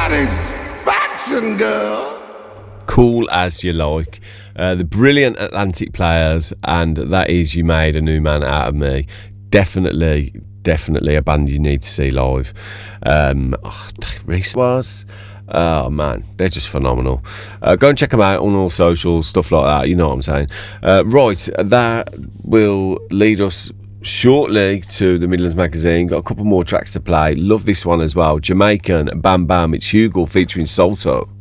Satisfaction, girl. Cool As You Like. The brilliant Atlantic Players, and That Is You Made a New Man Out of Me. Definitely a band you need to see live. Reese was. Oh man, they're just phenomenal. Go and check them out on all socials, stuff like that, you know what I'm saying. Right, that will lead us shortly to the Midlands Magazine. Got a couple more tracks to play. Love this one as well. Jamaican Bam Bam. It's Hugo featuring Salto.